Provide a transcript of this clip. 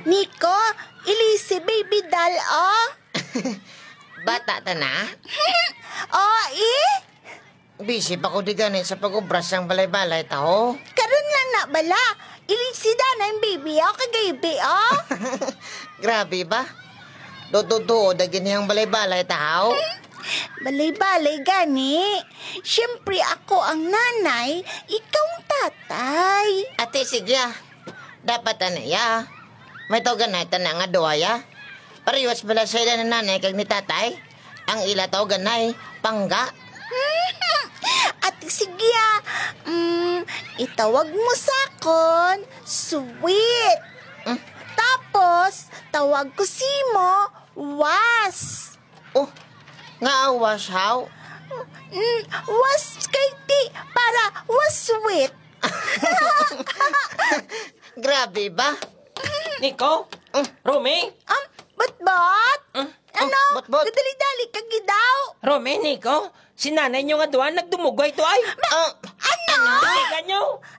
Nico, ilisi baby doll, oh. Bata ta na? Oh, Busy pa ko di ganit sa pag-ubras ng balay-balay tao. karon lang na bala. Ilisi da na yung baby, oh, kagaybi, oh. Grabe ba? Do dagin niyang balay-balay tao. Balay-balay gani. Siyempre ako ang nanay, ikaw ang tatay. Ate, sige ah. Dapat ya. May to ganay na nga duwaya. Pariwas bala sa ila na nanay kag ni tatay. Ang ila to ganay, pangga. At sige itawag mo sakon, sweet. Tapos, tawag ko si mo, was. Oh, nga awas how? Was kay ti, para was sweet. Grabe ba? Nico? Romy? Bat? Ano? Bat? Kadali-dali kagidaw. Romy, Nico? Si nanay nyo nga doon nagdumugay to ay. Ano? Kaya nyo?